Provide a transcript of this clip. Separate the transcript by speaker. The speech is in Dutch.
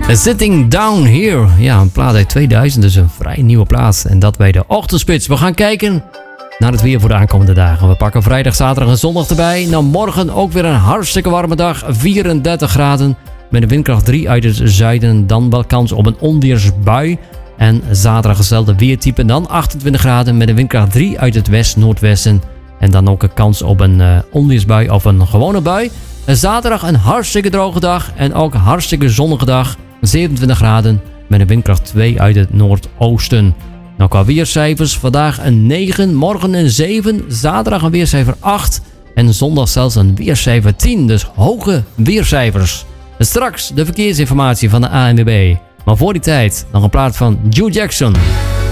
Speaker 1: Sitting Down Here. Ja, een plaat uit 2000, dus een vrij nieuwe plaat. En dat bij de Ochtendspits. We gaan kijken naar het weer voor de aankomende dagen. We pakken vrijdag, zaterdag en zondag erbij. Nou, morgen ook weer een hartstikke warme dag. 34 graden. Met een windkracht 3 uit het zuiden. Dan wel kans op een onweersbui. En zaterdag hetzelfde weertype. Dan 28 graden met een windkracht 3 uit het west-noordwesten. En dan ook een kans op een onweersbui of een gewone bui. En zaterdag een hartstikke droge dag. En ook een hartstikke zonnige dag. 27 graden met een windkracht 2 uit het noordoosten. Nou, qua weercijfers, vandaag een 9, morgen een 7, zaterdag een weercijfer 8 en zondag zelfs een weercijfer 10. Dus hoge weercijfers. En straks de verkeersinformatie van de ANWB. Maar voor die tijd nog een plaat van Joe Jackson.